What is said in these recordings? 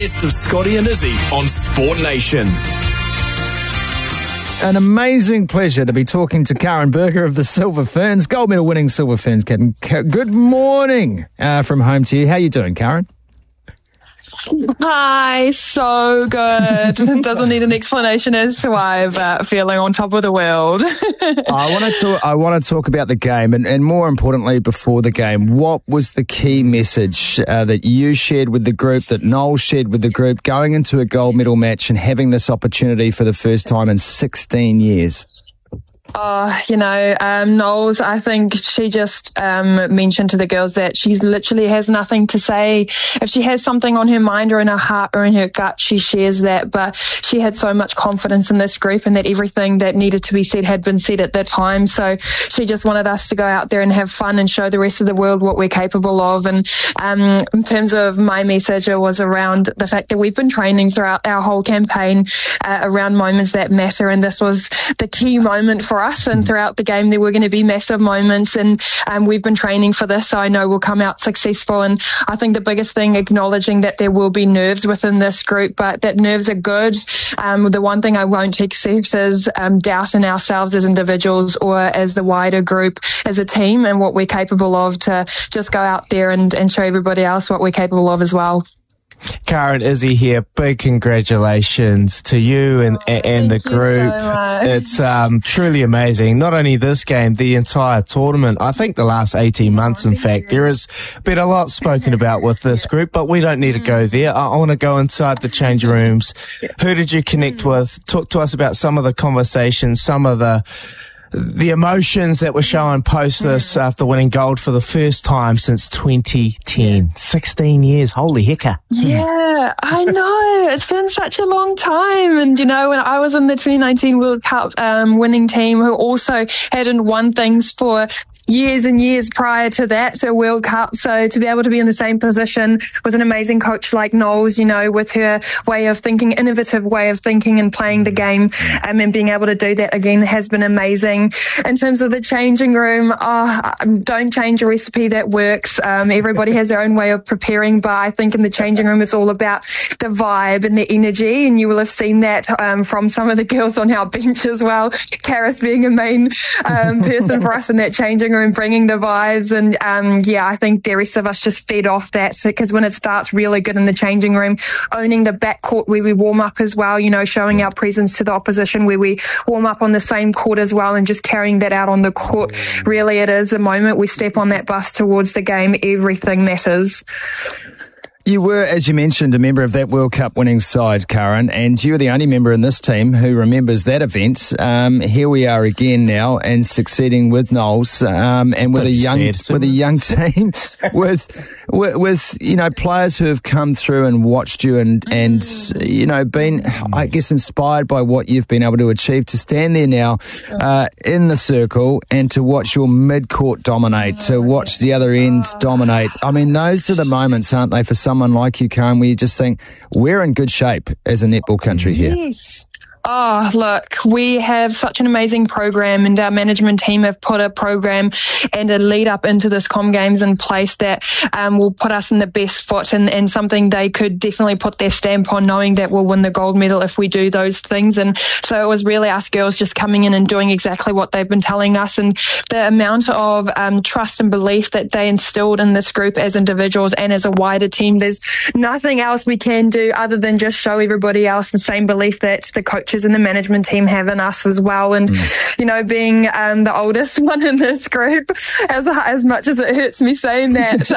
Best of Scotty and Izzy on Sport Nation. An amazing pleasure to be talking to Karen Berger of the Silver Ferns, gold medal winning Silver Ferns captain. Good morning from home to you. How you doing, Karen? Hi, so good. Doesn't need an explanation as to why, but feeling on top of the world. I want to talk about the game, and more importantly, before the game, what was the key message that you shared with the group, that Noel shared with the group, going into a gold medal match and having this opportunity for the first time in 16 years? Knowles, I think she just mentioned to the girls that she literally has nothing to say. If she has something on her mind or in her heart or in her gut, she shares that. But she had so much confidence in this group and that everything that needed to be said had been said at that time. So she just wanted us to go out there and have fun and show the rest of the world what we're capable of. And in terms of my message, it was around the fact that we've been training throughout our whole campaign around moments that matter. And this was the key moment for us, and throughout the game there were going to be massive moments, and we've been training for this, so I know we'll come out successful. And I think the biggest thing, acknowledging that there will be nerves within this group, but that nerves are good. The one thing I won't accept is doubt in ourselves as individuals or as the wider group as a team, and what we're capable of, to just go out there and show everybody else what we're capable of as well. Karen, Izzy here. Big congratulations to you and the group. It's truly amazing. Not only this game, the entire tournament. I think the last 18 months, in fact, there has been a lot spoken about with this group, but we don't need to go there. I want to go inside the change rooms. Who did you connect with? Talk to us about some of the conversations, some of the emotions that were shown post this after winning gold for the first time since 2010. 16 years. Holy hecker. Yeah, I know. It's been such a long time. And, when I was in the 2019 World Cup winning team, who also hadn't won things for years and years prior to that, to World Cup. So to be able to be in the same position with an amazing coach like Knowles, with her way of thinking, innovative way of thinking and playing the game, and being able to do that again has been amazing. In terms of the changing room, don't change a recipe that works. Everybody has their own way of preparing, but I think in the changing room it's all about the vibe and the energy, and you will have seen that from some of the girls on our bench as well. Karis being a main person for us in that changing room, bringing the vibes, and I think the rest of us just fed off that, because when it starts really good in the changing room, owning the backcourt where we warm up as well, showing our presence to the opposition where we warm up on the same court as well, and just carrying that out on the court. Really, it is the moment we step on that bus towards the game, everything matters. You were, as you mentioned, a member of that World Cup winning side, Karen, and you were the only member in this team who remembers that event. Here we are again now, and succeeding with Knowles, and with a young team, with players who have come through and watched you and been, I guess, inspired by what you've been able to achieve. To stand there now in the circle and to watch your mid-court dominate, to watch the other end dominate. I mean, those are the moments, aren't they, for someone like you, Karen, where you just think, we're in good shape as a netball country here. Yes. Oh, look, we have such an amazing program, and our management team have put a program and a lead up into this Com Games in place that will put us in the best foot, and something they could definitely put their stamp on, knowing that we'll win the gold medal if we do those things. And so it was really us girls just coming in and doing exactly what they've been telling us, and the amount of trust and belief that they instilled in this group as individuals and as a wider team. There's nothing else we can do other than just show everybody else the same belief that the coaches and the management team have in us as well. And being the oldest one in this group, as much as it hurts me saying that,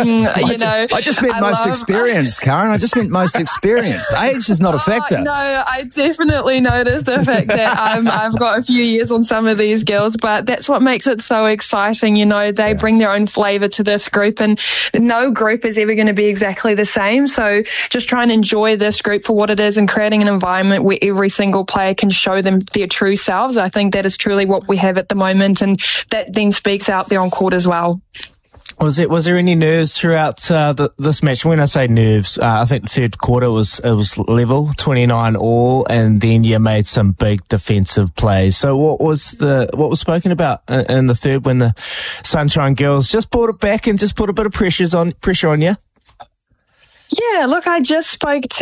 I just meant most experienced, Karen. I just meant most experienced. Age is not a factor. No, I definitely noticed the fact that I've got a few years on some of these girls, but that's what makes it so exciting. They bring their own flavour to this group, and no group is ever going to be exactly the same. So just try and enjoy this group for what it is, and creating an environment where every single player can show them their true selves. I think that is truly what we have at the moment, and that then speaks out there on court as well. Was there any nerves throughout this match? When I say nerves, I think the third quarter was level, 29 all, and then you made some big defensive plays. So what was spoken about in the third when the Sunshine Girls just brought it back and just put a bit of pressure on you? Yeah, look, I just spoke